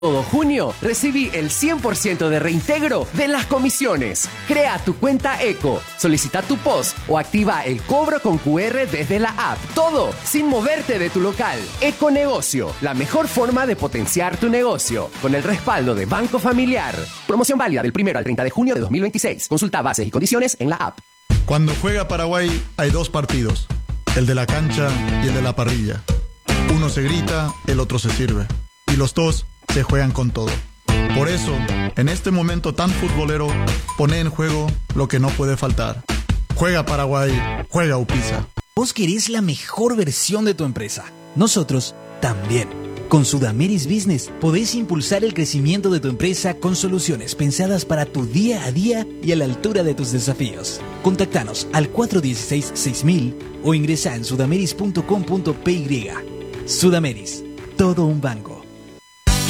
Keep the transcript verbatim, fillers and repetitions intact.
Todo junio recibí el cien por ciento de reintegro de las comisiones. Crea tu cuenta Eco, solicita tu P O S o activa el cobro con Q R desde la app. Todo sin moverte de tu local. Eco Negocio, la mejor forma de potenciar tu negocio. Con el respaldo de Banco Familiar. Promoción válida del primero al treinta de junio de dos mil veintiséis. Consulta bases y condiciones en la app. Cuando juega Paraguay hay dos partidos. El de la cancha y el de la parrilla. Uno se grita, el otro se sirve. Y los dos se juegan con todo. Por eso, en este momento tan futbolero, pone en juego lo que no puede faltar. Juega Paraguay, juega Upisa. Vos querés la mejor versión de tu empresa. Nosotros también. Con Sudameris Business podés impulsar el crecimiento de tu empresa con soluciones pensadas para tu día a día y a la altura de tus desafíos. Contactanos al cuatro uno seis seis mil o ingresa en sudameris punto com punto p y. Sudameris, todo un banco.